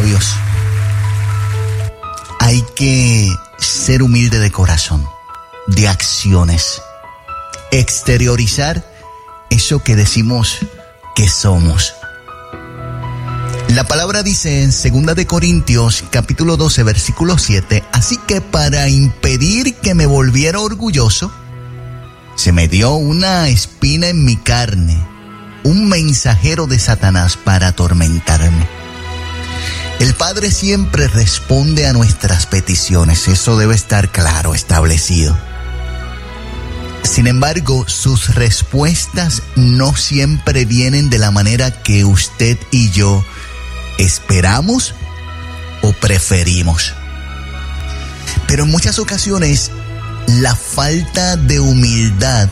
labios. Hay que ser humilde de corazón, de acciones, exteriorizar eso que decimos que somos. La palabra dice en 2 de Corintios, capítulo 12, versículo 7, así que para impedir que me volviera orgulloso, se me dio una espina en mi carne, un mensajero de Satanás para atormentarme. El Padre siempre responde a nuestras peticiones, eso debe estar claro, establecido. Sin embargo, sus respuestas no siempre vienen de la manera que usted y yo esperamos o preferimos. Pero en muchas ocasiones, la falta de humildad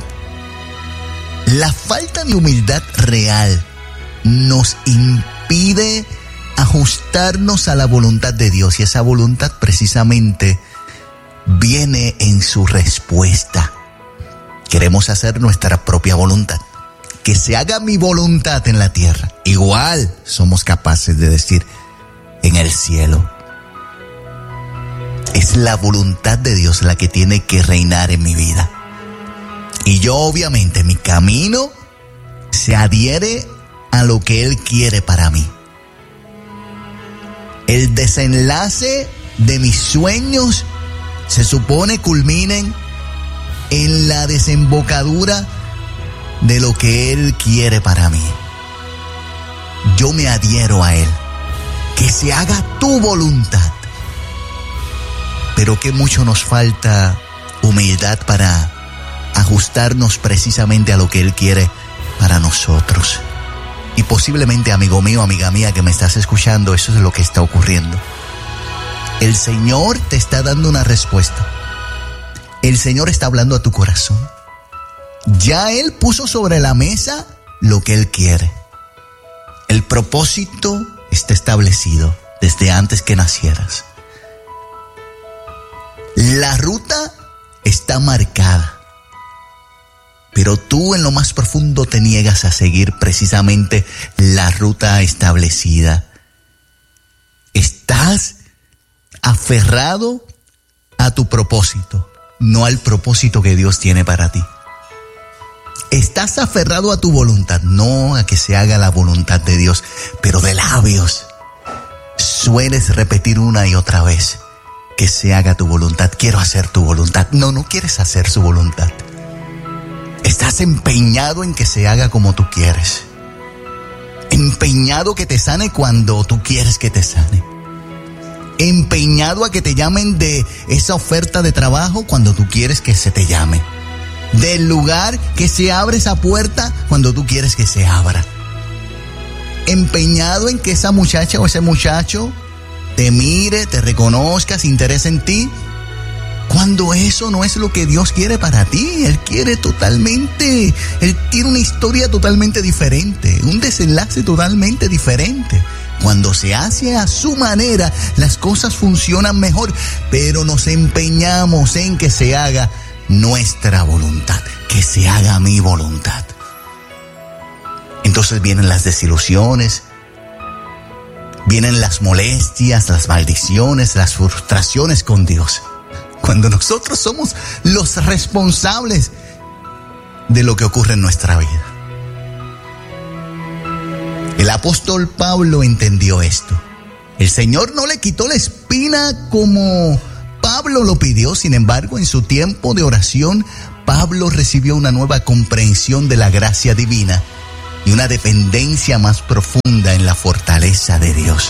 real nos impide ajustarnos a la voluntad de Dios, y esa voluntad precisamente viene en su respuesta. Queremos hacer nuestra propia voluntad, que se haga mi voluntad en la tierra. Igual somos capaces de decir en el cielo. Es la voluntad de Dios la que tiene que reinar en mi vida. Y yo obviamente mi camino se adhiere a lo que Él quiere para mí. El desenlace de mis sueños se supone culminen en la desembocadura de lo que Él quiere para mí. Yo me adhiero a Él. Que se haga tu voluntad. Pero que mucho nos falta humildad para ajustarnos precisamente a lo que Él quiere para nosotros. Y posiblemente, amigo mío, amiga mía que me estás escuchando, eso es lo que está ocurriendo. El Señor te está dando una respuesta. El Señor está hablando a tu corazón. Ya Él puso sobre la mesa lo que Él quiere. El propósito está establecido desde antes que nacieras. La ruta está marcada. Pero tú en lo más profundo te niegas a seguir precisamente la ruta establecida. Estás aferrado a tu propósito, no al propósito que Dios tiene para ti. Estás aferrado a tu voluntad, no a que se haga la voluntad de Dios, pero de labios sueles repetir una y otra vez que se haga tu voluntad. Quiero hacer tu voluntad. No quieres hacer su voluntad. Estás empeñado en que se haga como tú quieres. Empeñado que te sane cuando tú quieres que te sane. Empeñado a que te llamen de esa oferta de trabajo cuando tú quieres que se te llame. Del lugar que se abre esa puerta cuando tú quieres que se abra. Empeñado en que esa muchacha o ese muchacho te mire, te reconozca, se interese en ti, cuando eso no es lo que Dios quiere para ti. Él quiere totalmente, Él tiene una historia totalmente diferente, un desenlace totalmente diferente. Cuando se hace a su manera, las cosas funcionan mejor, pero nos empeñamos en que se haga nuestra voluntad, que se haga mi voluntad. Entonces vienen las desilusiones, vienen las molestias, las maldiciones, las frustraciones con Dios. Cuando nosotros somos los responsables de lo que ocurre en nuestra vida. El apóstol Pablo entendió esto. El Señor no le quitó la espina como Pablo lo pidió. Sin embargo, en su tiempo de oración, Pablo recibió una nueva comprensión de la gracia divina y una dependencia más profunda en la fortaleza de Dios.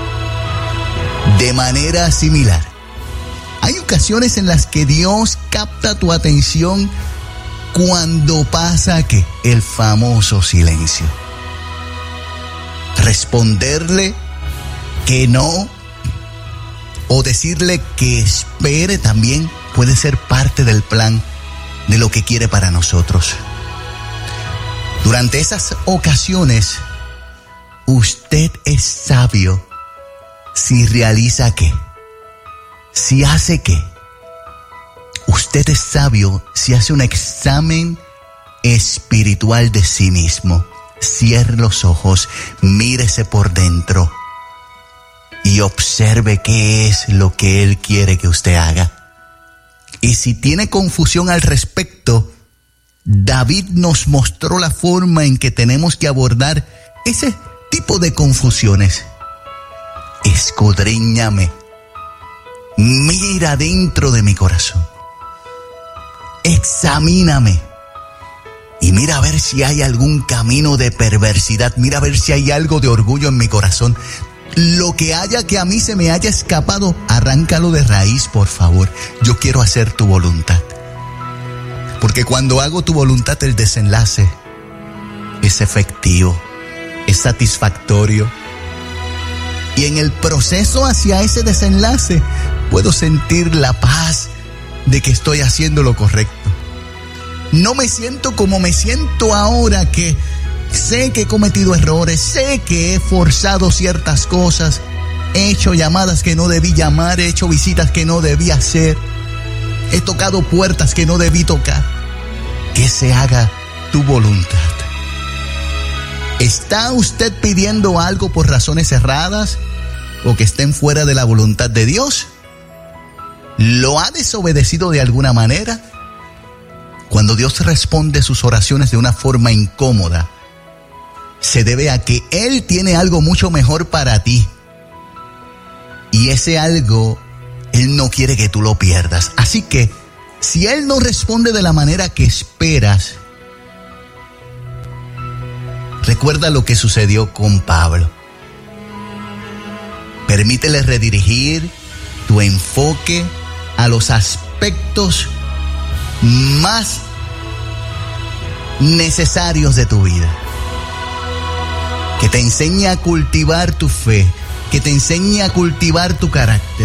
De manera similar, hay ocasiones en las que Dios capta tu atención cuando pasa ¿qué? El famoso silencio. Responderle que no o decirle que espere también puede ser parte del plan de lo que quiere para nosotros. Durante esas ocasiones, usted es sabio si realiza ¿qué? Si hace ¿qué? Usted es sabio si hace un examen espiritual de sí mismo. Cierre los ojos, mírese por dentro. y observe qué es lo que Él quiere que usted haga. Y si tiene confusión al respecto, David nos mostró la forma en que tenemos que abordar ese tipo de confusiones. Escudriñame, mira dentro de mi corazón, examíname y mira a ver si hay algún camino de perversidad, mira a ver si hay algo de orgullo en mi corazón. Lo que haya que a mí se me haya escapado, arráncalo de raíz, por favor. Yo quiero hacer tu voluntad. Porque cuando hago tu voluntad, el desenlace es efectivo, es satisfactorio. Y en el proceso hacia ese desenlace, puedo sentir la paz de que estoy haciendo lo correcto. No me siento como me siento ahora, que sé que he cometido errores, sé que he forzado ciertas cosas, he hecho llamadas que no debí llamar, he hecho visitas que no debí hacer, he tocado puertas que no debí tocar. Que se haga tu voluntad. ¿Está usted pidiendo algo por razones erradas o que estén fuera de la voluntad de Dios? ¿Lo ha desobedecido de alguna manera? Cuando Dios responde sus oraciones de una forma incómoda, se debe a que Él tiene algo mucho mejor para ti. Y ese algo, Él no quiere que tú lo pierdas. Así que, si Él no responde de la manera que esperas, recuerda lo que sucedió con Pablo. Permítele redirigir tu enfoque a los aspectos más necesarios de tu vida. Que te enseñe a cultivar tu fe, que te enseñe a cultivar tu carácter.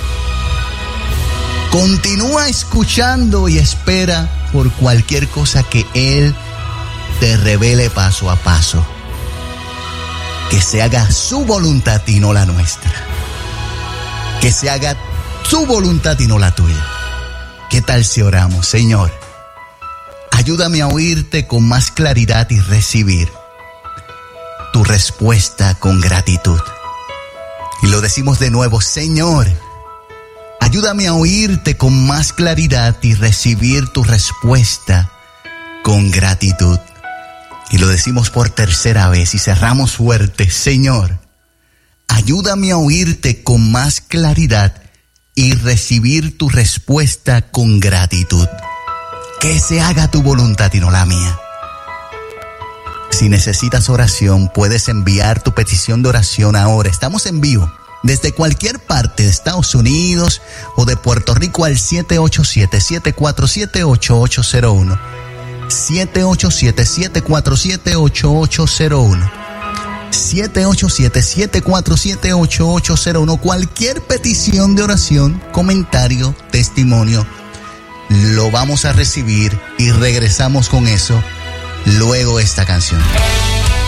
Continúa escuchando y espera por cualquier cosa que Él te revele paso a paso. Que se haga su voluntad y no la nuestra. Que se haga su voluntad y no la tuya. ¿Qué tal si oramos? Señor, ayúdame a oírte con más claridad y recibir tu respuesta con gratitud. Y lo decimos de nuevo, Señor, ayúdame a oírte con más claridad y recibir tu respuesta con gratitud. Y lo decimos por tercera vez y cerramos fuerte. Señor, ayúdame a oírte con más claridad y recibir tu respuesta con gratitud. Que se haga tu voluntad y no la mía. Si necesitas oración, puedes enviar tu petición de oración ahora. Estamos en vivo desde cualquier parte de Estados Unidos o de Puerto Rico al 787-747-8801. 787-747-8801. 787-747-8801. Cualquier petición de oración, comentario, testimonio, lo vamos a recibir y regresamos con eso luego esta canción.